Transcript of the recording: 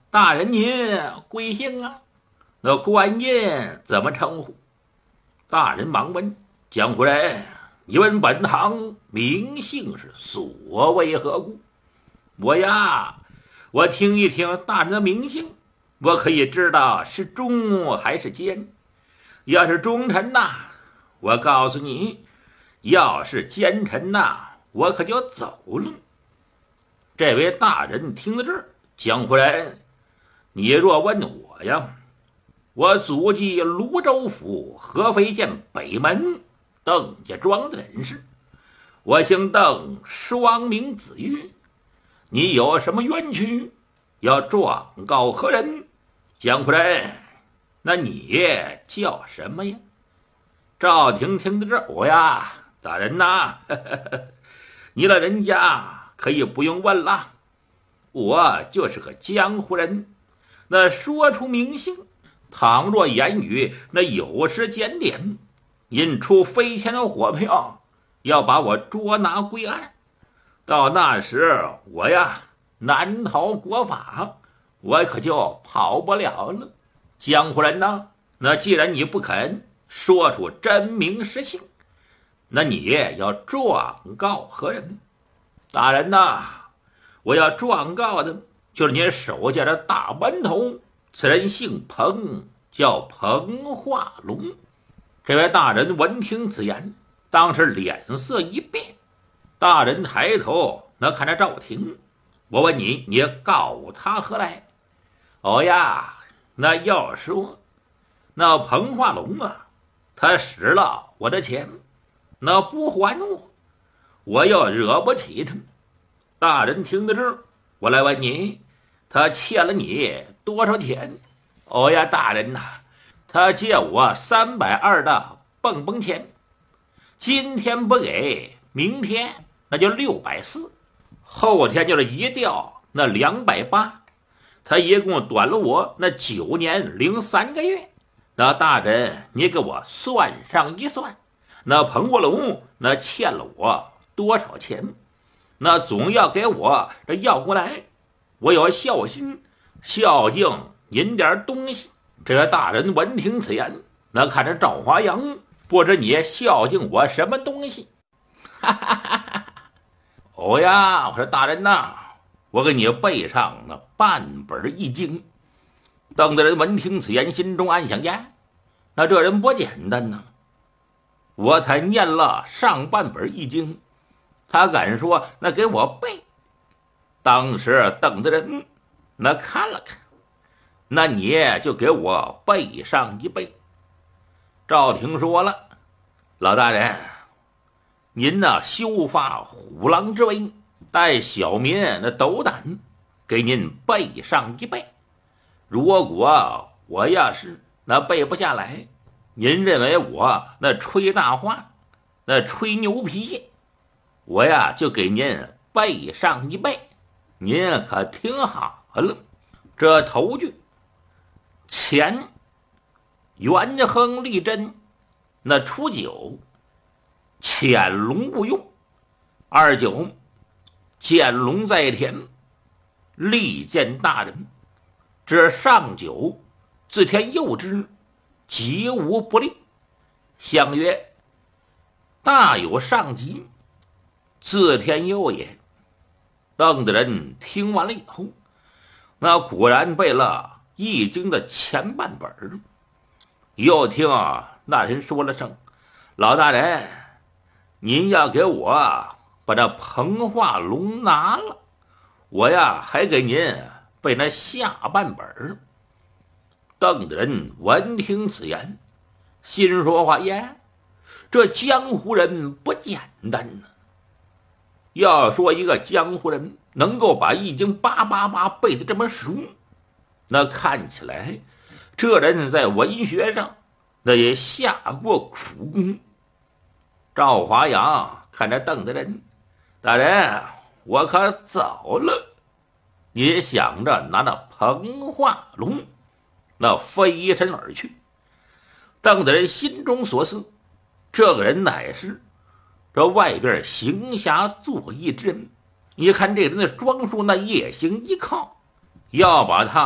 大人您贵姓啊？那官印怎么称呼？大人忙问：江夫人，你问本堂名姓是所为何故？我听一听大人的名姓，我可以知道是忠还是奸。要是忠臣呐，我告诉你；要是奸臣呐，我可就走了。这位大人听到这儿，江夫人，你若问我呀，我祖籍泸州府合肥县北门邓家庄的人士，我姓邓，双名子玉。你有什么冤屈，要状告何人？江夫人，那你叫什么呀？赵婷听到这大人呐，你老人家可以不用问了，我就是个江湖人，那说出名姓，倘若言语那有失检点，因出飞天的火票，要把我捉拿归案。到那时我难逃国法，我可就跑不了了。江湖人呢，那既然你不肯说出真名实姓，那你要状告何人？大人呐，我要状告的就是你手下的大门头，此人姓彭，叫彭化龙。这位大人闻听此言，当时脸色一变。大人抬头那看着赵婷，我问你，你告他何来？那要说那彭化龙他使了我的钱，那不还我又惹不起他。大人听到这儿，我来问你，他欠了你多少钱？大人呐，他借我320的蹦蹦钱，今天不给，明天那就640，后天就是一调那280，他一共短了我那9年零3个月。那大人你给我算上一算，那彭国龙那欠了我多少钱？那总要给我这要过来，我有孝心，孝敬您点东西。这大人闻听此言，那看着赵华阳，不知你孝敬我什么东西？我说大人呐，我给你背上那半本易经。邓大人闻听此言，心中暗想那这人不简单呢，我才念了上半本易经，他敢说那给我背。当时邓大人那看了看，那你就给我背上一背。赵婷说了，老大人，您休发虎狼之威，待小民那斗胆，给您背上一背。如果我要是那背不下来，您认为我那吹大话，那吹牛皮，我就给您背上一背。您可听好了，这头句：前元亨利贞，那初九潜龙勿用；29见龙在田，利见大人。至上九，自天佑之，吉无不利。相曰：大有上吉，自天佑也。邓大人听完了以后，那果然背了易经的前半本，又听那人说了声：老大人，您要给我把这彭化龙拿了，我还给您背那下半本。邓大人闻听此言，心说这江湖人不简单呢。要说一个江湖人能够把易经888背得这么熟，那看起来这人在文学上那也下过苦功。赵华阳看着邓大人，大人，我可走了。也想着拿那彭化龙那飞身而去。邓大人心中所思，这个人乃是这外边行侠作义之人，你看这人的装束，那夜行依靠，要把他